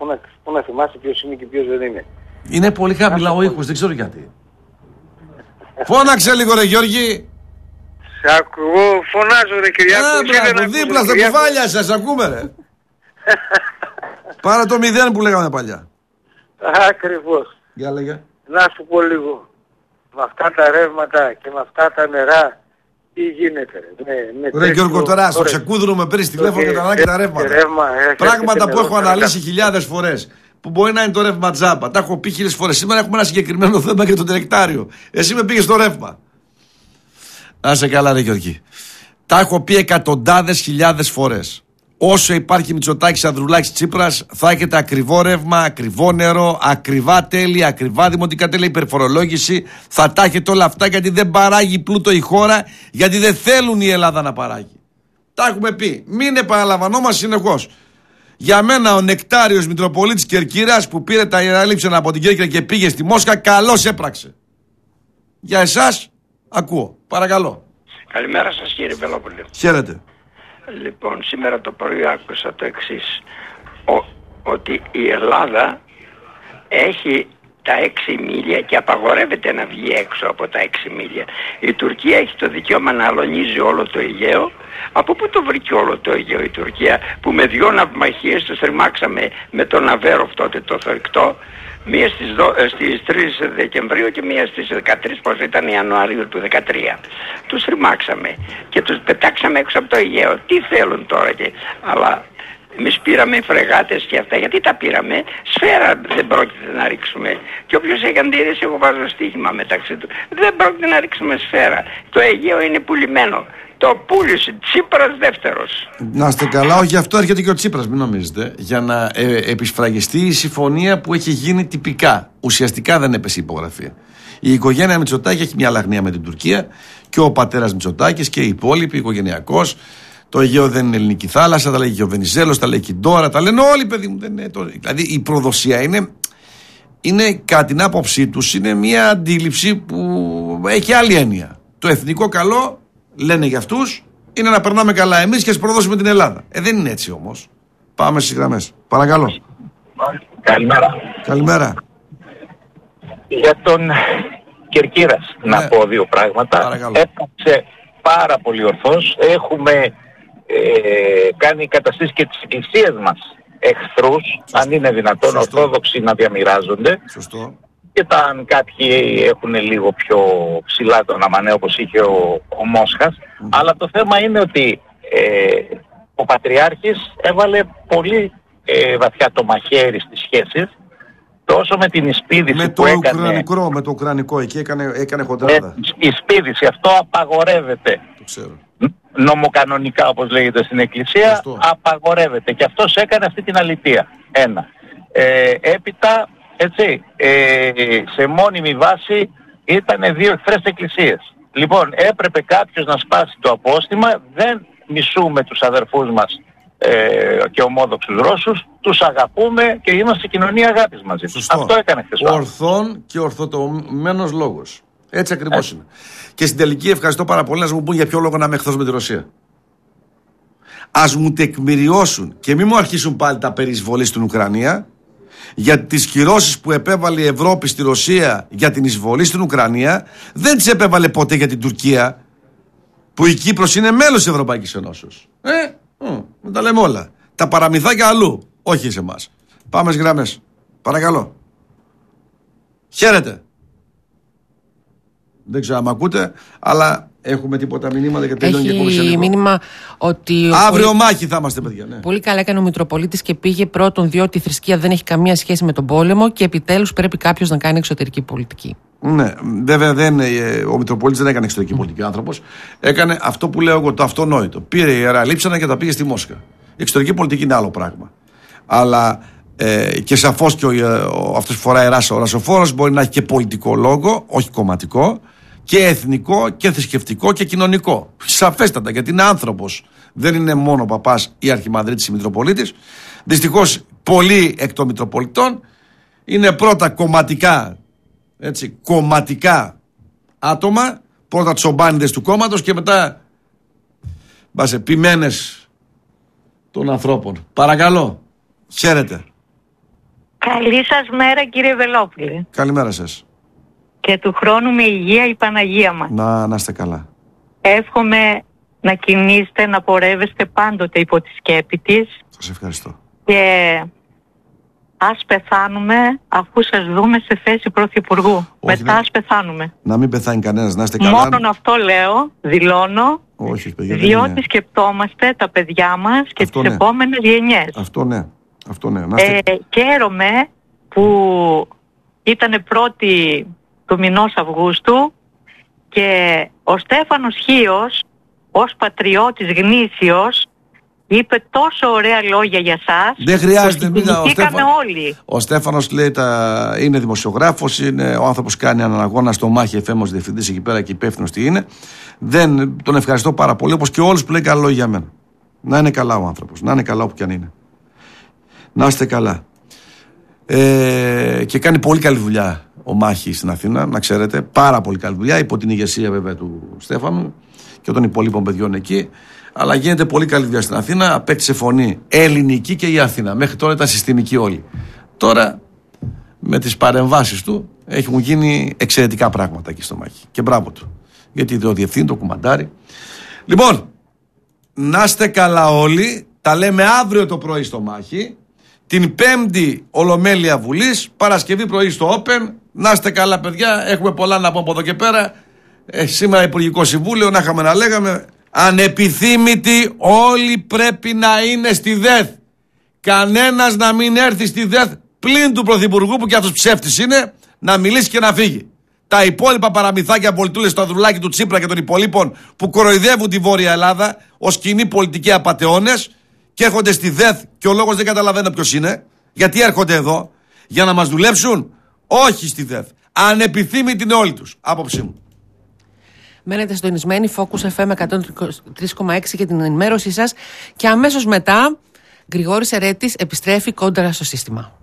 Πού να θυμάσαι ποιος είναι και ποιος δεν είναι. Είναι πολύ χαμηλά ο ήχος, δεν ξέρω γιατί. Φώναξε λίγο ρε Γιώργη. Σε ακούω, φωνάζω ρε Κυριάκο. Δίπλα στα κουβάλια σας, ακούμε ρε. Πάρε το 0 που λέγαμε παλιά. Ακριβώς. Για λέγε. Να σου πω λίγο. Με αυτά τα ρεύματα και με αυτά τα νερά, τι γίνεται ρε. Ρε Γιώργο, τώρα στο ξεκούδρουμε πριν τηλέφωνο και τα ανάγκη τα ρεύματα. Πράγματα που έχω αναλύσει χιλιάδες φορές. Που μπορεί να είναι το ρεύμα τζάμπα. Τα έχω πει 1000 φορές. Σήμερα έχουμε ένα συγκεκριμένο θέμα για το τελεκτάριο. Εσύ με πήγες στο ρεύμα. Να σε καλά, ρε Γιώργη. Τα έχω πει εκατοντάδες χιλιάδες φορές. Όσο υπάρχει Μητσοτάκης, Ανδρουλάκης, Τσίπρας, θα έχετε ακριβό ρεύμα, ακριβό νερό, ακριβά τέλη, ακριβά δημοτικά τέλη, υπερφορολόγηση. Θα τα έχετε όλα αυτά γιατί δεν παράγει πλούτο η χώρα, γιατί δεν θέλουν η Ελλάδα να παράγει. Τα έχουμε πει. Μην επαναλαμβανόμαστε συνεχώς. Για μένα ο νεκτάριος Μητροπολίτης Κερκύρας που πήρε τα Ιερά Λείψανα από την Κέρκυρα και πήγε στη Μόσχα, καλώς έπραξε. Για εσάς, ακούω. Παρακαλώ. Καλημέρα σας κύριε Βελόπουλε. Χαίρετε. Λοιπόν, σήμερα το πρωί άκουσα το εξής. Ότι η Ελλάδα έχει τα 6 μίλια και απαγορεύεται να βγει έξω από τα 6 μίλια. Η Τουρκία έχει το δικαίωμα να αλωνίζει όλο το Αιγαίο. Από πού το βρήκε όλο το Αιγαίο η Τουρκία, που με 2 ναυμαχίες τους ρημάξαμε με τον Αβέροφ τότε το θωρηκτό, μία στις 3 Δεκεμβρίου και μία στις 13, πώς ήταν, Ιανουαρίου του 2013. Τους ρημάξαμε και τους πετάξαμε έξω από το Αιγαίο. Τι θέλουν τώρα αλλά εμείς πήραμε φρεγάτες και αυτά. Γιατί τα πήραμε? Σφαίρα δεν πρόκειται να ρίξουμε. Και όποιος έχει αντίρρηση, εγώ βάζω στοίχημα μεταξύ του. Δεν πρόκειται να ρίξουμε σφαίρα. Το Αιγαίο είναι πουλημένο. Το πούλησε Τσίπρας δεύτερος. Να είστε καλά, όχι, γι' αυτό έρχεται και ο Τσίπρας, μην νομίζετε. Για να επισφραγιστεί η συμφωνία που έχει γίνει τυπικά. Ουσιαστικά δεν έπεσε η υπογραφή. Η οικογένεια Μητσοτάκη έχει μια αλλαγνία με την Τουρκία και ο πατέρας Μητσοτάκης και οι υπόλοιποι οικογενειακώς. Το Αιγαίο δεν είναι ελληνική θάλασσα, τα λέει και ο Βενιζέλος, τα λέει και η Ντόρα, τα λένε όλοι, παιδί μου. Δηλαδή η προδοσία είναι κατά την άποψή τους, είναι μια αντίληψη που έχει άλλη έννοια. Το εθνικό καλό, λένε για αυτούς, είναι να περνάμε καλά εμείς και ας προδώσουμε την Ελλάδα. Δεν είναι έτσι όμως. Πάμε στις γραμμές. Παρακαλώ. Καλημέρα. Καλημέρα. Για τον Κερκύρας να πω 2 πράγματα. Έπαιξε πάρα πολύ ορθώς. Έχουμε κάνει καταστήσεις και τις εκκλησίες μας εχθρούς. Σωστό. Αν είναι δυνατόν. Σωστό. Ορθόδοξοι να διαμοιράζονται. Σωστό. Και αν κάποιοι έχουν λίγο πιο ψηλά τον αμανέ όπως είχε ο Μόσχας. Αλλά το θέμα είναι ότι ο Πατριάρχης έβαλε πολύ βαθιά το μαχαίρι στις σχέσεις, τόσο με την εισπίδηση που έκανε. Με το ουκρανικό, εκεί έκανε χοντράδα. Η εισπίδηση, αυτό απαγορεύεται. Το ξέρω. Νομοκανονικά, όπως λέγεται στην Εκκλησία. Σωστό. Απαγορεύεται. Και αυτός έκανε αυτή την αλητεία. Ένα. Έπειτα, έτσι, σε μόνιμη βάση ήταν 2 εχθρές εκκλησίες. Λοιπόν, έπρεπε κάποιος να σπάσει το απόστημα. Δεν μισούμε τους αδερφούς μας και ομόδοξους Ρώσους, τους αγαπούμε και είμαστε κοινωνία αγάπης μαζί τους. Αυτό έκανε χθες. Ορθόν και ορθοτομένος λόγος. Έτσι ακριβώς είναι. Και στην τελική ευχαριστώ πάρα πολύ να μου πούν για ποιο λόγο να είμαι εχθρός με τη Ρωσία. Ας μου τεκμηριώσουν και μην μου αρχίσουν πάλι τα περί εισβολής στην Ουκρανία, για τις κυρώσεις που επέβαλε η Ευρώπη στη Ρωσία για την εισβολή στην Ουκρανία, δεν τις επέβαλε ποτέ για την Τουρκία, που η Κύπρος είναι μέλος της Ευρωπαϊκής Ενώσεως. Δεν τα λέμε όλα. Τα παραμυθάκια αλλού, όχι σε εμάς. Πάμε στις γραμμές. Παρακαλώ. Χαίρετε. Δεν ξέρω αν μ' ακούτε, αλλά έχουμε τίποτα μηνύματα και τελειώνει και εκπομπή. Έχει μήνυμα ότι. Αύριο μάχη θα είμαστε, παιδιά. Ναι. Πολύ καλά έκανε ο Μητροπολίτης και πήγε πρώτον, διότι η θρησκεία δεν έχει καμία σχέση με τον πόλεμο και επιτέλους πρέπει κάποιος να κάνει εξωτερική πολιτική. Ναι, βέβαια ο Μητροπολίτης δεν έκανε εξωτερική πολιτική άνθρωπος. Έκανε αυτό που λέω εγώ, το αυτονόητο. Πήρε Ιερά Λείψανα και τα πήγε στη Μόσχα. Η εξωτερική πολιτική είναι άλλο πράγμα. Αλλά και σαφώς και αυτός που φοράει ράσα ο ρασοφόρος μπορεί να έχει και πολιτικό λόγο, όχι κομματικό, και εθνικό και θρησκευτικό και κοινωνικό. Σαφέστατα, γιατί είναι άνθρωπος. Δεν είναι μόνο παπάς ή αρχιμανδρίτης ή Μητροπολίτης. Δυστυχώς, πολλοί εκ των Μητροπολιτών είναι πρώτα κομματικά άτομα, πρώτα τσομπάνιδες του κόμματος και μετά ποιμένες των ανθρώπων. Παρακαλώ, χαίρετε. Καλή σας μέρα, κύριε Βελόπουλε. Καλημέρα σας. Και του χρόνου με υγεία η Παναγία μας. Να είστε καλά. Εύχομαι να κινείστε, να πορεύεστε πάντοτε υπό τη σκέπη της. Σας ευχαριστώ. Και ας πεθάνουμε αφού σας δούμε σε θέση πρωθυπουργού. Μετά ας πεθάνουμε. Να μην πεθάνει κανένας, να είστε καλά. Μόνον αυτό λέω, δηλώνω. Όχι, παιδιά, διότι σκεπτόμαστε τα παιδιά μας και αυτό τις επόμενες γενιές. Αυτό ναι. Χαίρομαι που ήταν 1η του μηνός Αυγούστου και ο Στέφανος Χίος ως πατριώτης γνήσιος είπε τόσο ωραία λόγια για σας. Δεν χρειάζεται. Όλοι. Ο Στέφανος λέει είναι δημοσιογράφος, είναι ο άνθρωπος που κάνει έναν αγώνα στο Μάχη FM ως διευθυντής εκεί πέρα και υπεύθυνος τι είναι. Τον ευχαριστώ πάρα πολύ, όπως και όλους που λέει καλά λόγια για μένα. Να είναι καλά ο άνθρωπος, να είναι καλά όπου κι αν είναι. Να είστε καλά. Και κάνει πολύ καλή δουλειά ο Μάχη στην Αθήνα, να ξέρετε. Πάρα πολύ καλή δουλειά, υπό την ηγεσία βέβαια του Στέφανου και των υπολείπων παιδιών εκεί. Αλλά γίνεται πολύ καλή δουλειά στην Αθήνα. Απέκτησε φωνή ελληνική και η Αθήνα. Μέχρι τώρα ήταν συστημική όλοι. Τώρα με τις παρεμβάσεις του έχουν γίνει εξαιρετικά πράγματα εκεί στο Μάχη. Και μπράβο του. Γιατί το διευθύνει, το κουμαντάρει. Λοιπόν, να είστε καλά όλοι. Τα λέμε αύριο το πρωί στο Μάχη. Την Πέμπτη Ολομέλεια Βουλής. Παρασκευή πρωί στο Open. Να είστε καλά, παιδιά. Έχουμε πολλά να πούμε από εδώ και πέρα. Σήμερα Υπουργικό Συμβούλιο. Να είχαμε να λέγαμε. Ανεπιθύμητοι όλοι πρέπει να είναι στη ΔΕΘ. Κανένας να μην έρθει στη ΔΕΘ πλην του Πρωθυπουργού που κι αυτός ψεύτης είναι, να μιλήσει και να φύγει. Τα υπόλοιπα παραμυθάκια πολιτούλες στο αδρουλάκι του Τσίπρα και των υπολείπων που κοροϊδεύουν τη Βόρεια Ελλάδα ως κοινοί πολιτικοί απατεώνες και έρχονται στη ΔΕΘ και ο λόγος δεν καταλαβαίνω ποιος είναι. Γιατί έρχονται εδώ, για να μας δουλέψουν? Όχι στη ΔΕΘ. Ανεπιθύμητοι είναι όλοι τους. Άποψή μου. Μένετε συντονισμένοι, Focus FM 103,6 για την ενημέρωσή σας και αμέσως μετά Γρηγόρης Ερέτης επιστρέφει κόντρα στο σύστημα.